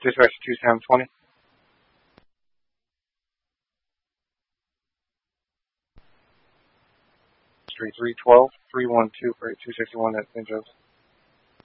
Dispatch 2720. Street 312, 312 for 261 at St. Joe's.